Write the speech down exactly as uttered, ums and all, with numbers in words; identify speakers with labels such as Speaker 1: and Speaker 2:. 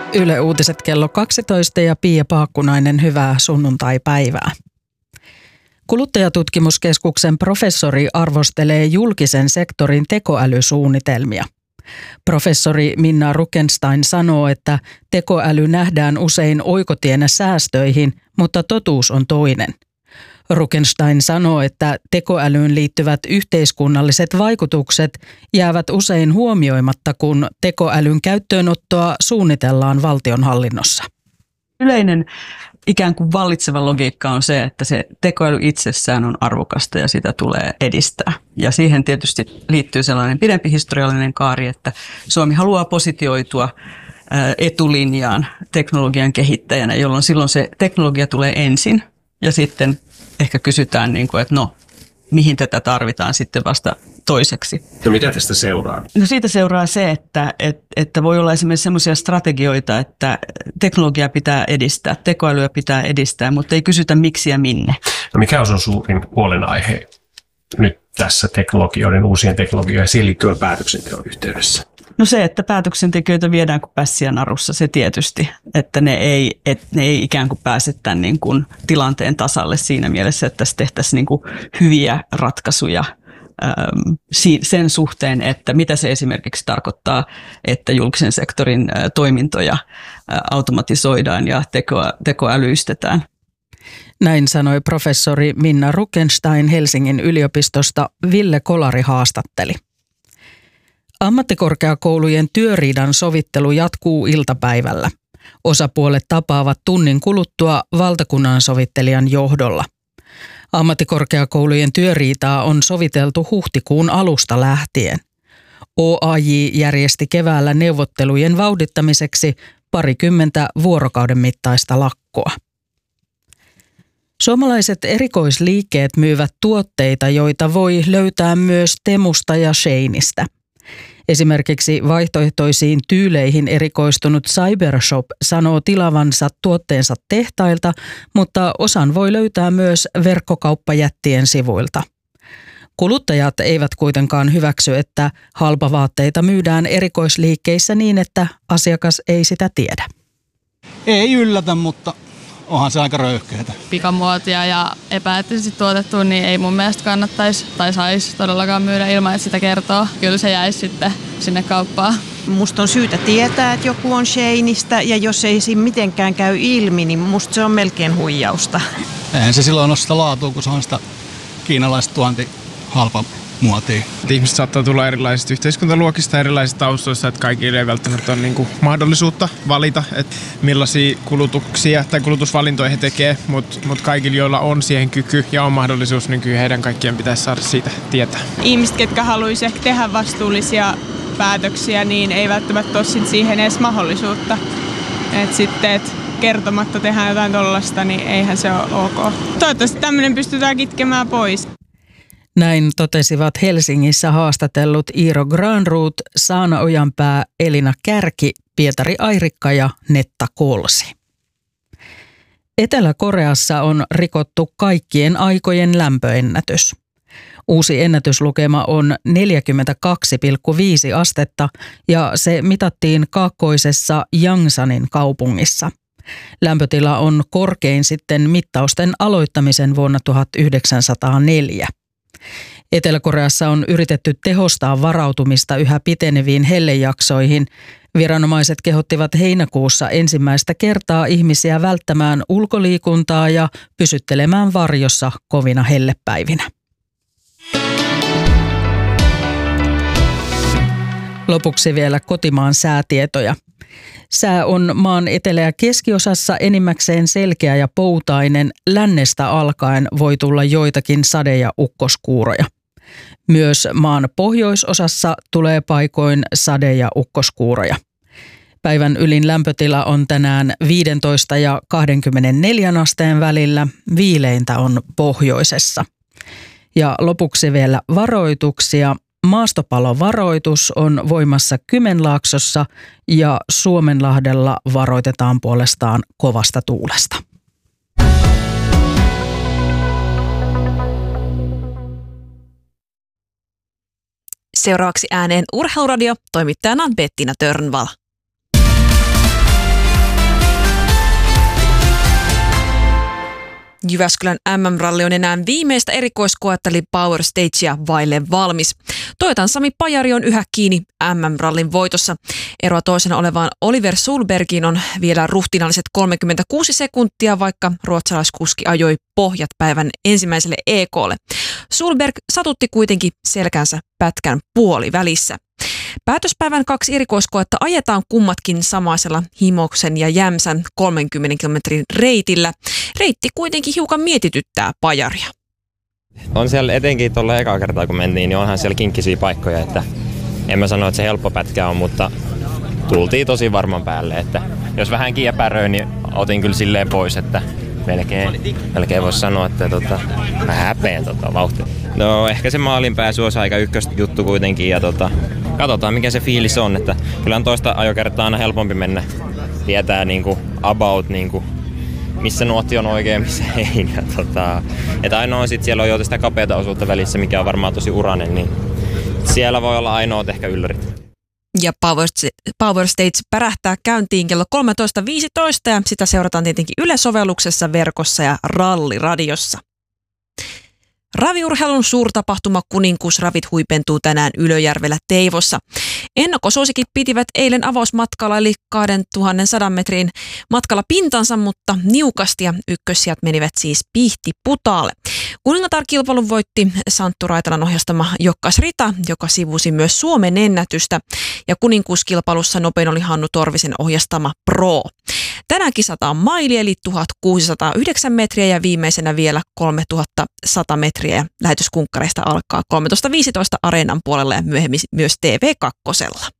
Speaker 1: Yle Uutiset kello kaksitoista ja Pia Paakkunainen, hyvää sunnuntaipäivää. Kuluttajatutkimuskeskuksen professori arvostelee julkisen sektorin tekoälysuunnitelmia. Professori Minna Rukenstein sanoo, että tekoäly nähdään usein oikotienä säästöihin, mutta totuus on toinen. Rukenstein sanoo, että tekoälyyn liittyvät yhteiskunnalliset vaikutukset jäävät usein huomioimatta, kun tekoälyn käyttöönottoa suunnitellaan valtionhallinnossa.
Speaker 2: Yleinen ikään kuin vallitseva logiikka on se, että se tekoäly itsessään on arvokasta ja sitä tulee edistää. Ja siihen tietysti liittyy sellainen pidempi historiallinen kaari, että Suomi haluaa positioitua etulinjaan teknologian kehittäjänä, jolloin silloin se teknologia tulee ensin ja sitten ehkä kysytään, niin kuin, että no, mihin tätä tarvitaan sitten vasta toiseksi.
Speaker 3: No mitä tästä seuraa?
Speaker 2: No siitä seuraa se, että, että, että voi olla esimerkiksi sellaisia strategioita, että teknologiaa pitää edistää, tekoälyä pitää edistää, mutta ei kysytä miksi ja minne.
Speaker 3: No mikä on sun suurin huolenaihe nyt tässä teknologioiden, uusien teknologioiden ja siihen liittyvän päätöksenteon yhteydessä?
Speaker 2: No se, että päätöksentekijöitä viedään kuin pässiä narussa, se tietysti, että ne ei, että ne ei ikään kuin pääse tämän niin kuin tilanteen tasalle siinä mielessä, että tässä tehtäisiin niin kuin hyviä ratkaisuja äm, sen suhteen, että mitä se esimerkiksi tarkoittaa, että julkisen sektorin ä, toimintoja ä, automatisoidaan ja tekoä, tekoälyistetään.
Speaker 1: Näin sanoi professori Minna Rukenstein Helsingin yliopistosta. Ville Kolari haastatteli. Ammattikorkeakoulujen työriidan sovittelu jatkuu iltapäivällä. Osapuolet tapaavat tunnin kuluttua valtakunnansovittelijan johdolla. Ammattikorkeakoulujen työriitaa on soviteltu huhtikuun alusta lähtien. O A J järjesti keväällä neuvottelujen vauhdittamiseksi parikymmentä vuorokauden mittaista lakkoa. Suomalaiset erikoisliikkeet myyvät tuotteita, joita voi löytää myös Temusta ja Sheinistä. Esimerkiksi vaihtoehtoisiin tyyleihin erikoistunut Cybershop sanoo tilavansa tuotteensa tehtailta, mutta osan voi löytää myös verkkokauppajättien sivuilta. Kuluttajat eivät kuitenkaan hyväksy, että halpavaatteita myydään erikoisliikkeissä niin, että asiakas ei sitä tiedä.
Speaker 4: Ei yllätä, mutta onhan se aika röyhkeätä.
Speaker 5: Pikamuotia ja epäeettisesti tuotettua, niin ei mun mielestä kannattaisi tai saisi todellakaan myydä ilman, että sitä kertoo. Kyllä se jäisi sitten sinne kauppaan.
Speaker 6: Musta on syytä tietää, että joku on Sheinistä, ja jos ei siinä mitenkään käy ilmi, niin musta se on melkein huijausta.
Speaker 4: Eihän se silloin ole sitä laatua, kun se on sitä kiinalaista tuonti halpa muotia.
Speaker 7: Ihmiset saattaa tulla erilaisista yhteiskuntaluokista, erilaisista taustoista, että kaikille ei välttämättä ole niin kuin mahdollisuutta valita, että millaisia kulutuksia tai kulutusvalintoja he tekee, mutta mut kaikille, joilla on siihen kyky ja on mahdollisuus, niin kyllä heidän kaikkien pitäisi saada siitä tietää.
Speaker 8: Ihmiset, ketkä haluaisivat ehkä tehdä vastuullisia päätöksiä, niin ei välttämättä ole siihen edes mahdollisuutta. Et sitten, et kertomatta tehdään jotain tollaista, niin eihän se ole ok. Toivottavasti tämmöinen pystytään kitkemään pois.
Speaker 1: Näin totesivat Helsingissä haastatellut Iiro Granroth, Saana Ojanpää, Elina Kärki, Pietari Airikka ja Netta Kolsi. Etelä-Koreassa on rikottu kaikkien aikojen lämpöennätys. Uusi ennätyslukema on neljäkymmentäkaksi pilkku viisi astetta ja se mitattiin kaakkoisessa Yangsanin kaupungissa. Lämpötila on korkein sitten mittausten aloittamisen vuonna tuhatyhdeksänsataaneljä. Etelä-Koreassa on yritetty tehostaa varautumista yhä piteneviin hellejaksoihin. Viranomaiset kehottivat heinäkuussa ensimmäistä kertaa ihmisiä välttämään ulkoliikuntaa ja pysyttelemään varjossa kovina hellepäivinä. Lopuksi vielä kotimaan säätietoja. Sää on maan etelä- ja keskiosassa enimmäkseen selkeä ja poutainen. Lännestä alkaen voi tulla joitakin sade- ja ukkoskuuroja. Myös maan pohjoisosassa tulee paikoin sade- ja ukkoskuuroja. Päivän ylin lämpötila on tänään viisitoista ja kaksikymmentäneljä asteen välillä. Viileintä on pohjoisessa. Ja lopuksi vielä varoituksia. Maastopalovaroitus on voimassa Kymenlaaksossa ja Suomenlahdella varoitetaan puolestaan kovasta tuulesta.
Speaker 9: Seuraavaksi ääneen Urheiluradio, toimittajana Bettina Törnvall. Jyväskylän M M-ralli on enää viimeistä erikoiskoetta eli Power Stagea vaille valmis. Toyotan Sami Pajari on yhä kiinni M M-rallin voitossa. Eroa toisena olevaan Oliver Solbergiin on vielä ruhtinaalliset kolmekymmentäkuusi sekuntia, vaikka ruotsalaiskuski ajoi pohjat päivän ensimmäiselle E K:lle. Solberg satutti kuitenkin selkänsä pätkän puolivälissä. Päätöspäivän kaksi erikoiskoetta ajetaan kummatkin samaisella Himoksen ja Jämsän kolmenkymmenen kilometrin reitillä. Reitti kuitenkin hiukan mietityttää Pajaria.
Speaker 10: On siellä etenkin tuolla ekaa kertaa kun mentiin, niin onhan siellä kinkkisiä paikkoja, että en mä sano, että se helppo pätkä on, mutta tultiin tosi varman päälle, että jos vähän epäröin, niin otin kyllä silleen pois, että melkein, melkein voisi sanoa, että tota, mä häpeän tota vauhtia. No ehkä se maalin pääsy olisi aika ykkösjuttu kuitenkin ja tota, katsotaan mikä se fiilis on, että kyllä on toista ajokertaa aina helpompi mennä, tietää niinku about niinku missä nuotti on oikein, missä ei. Ja tota, että ainoa sit siellä on jo sitä kapeata osuutta välissä, mikä on varmaan tosi urainen, niin siellä voi olla ainoat ehkä yllärit.
Speaker 9: Ja Power, Power Stage pärähtää käyntiin kello kolmetoista viisitoista ja sitä seurataan tietenkin Yle-sovelluksessa, verkossa ja ralliradiossa. Raviurheilun suurtapahtuma Kuninkuusravit huipentuu tänään Ylöjärvellä Teivossa. Ennakkosuosikit pitivät eilen avausmatkalla eli kaksituhatta metrin matkalla pintansa, mutta niukasti ja ykkössijat menivät siis Pihtiputaalle. Kuningatar-kilpailun voitti Santtu Raitalan ohjastama Jokkas Rita, joka sivusi myös Suomen ennätystä, ja kuninkuuskilpailussa nopein oli Hannu Torvisen ohjastama Pro. Tänään kisataan maili eli tuhatkuusisataayhdeksän metriä ja viimeisenä vielä kolmetuhattasata metriä ja lähetyskunkkareista alkaa kolmetoista viisitoista Areenan puolella ja myöhemmin myös T V kaksi.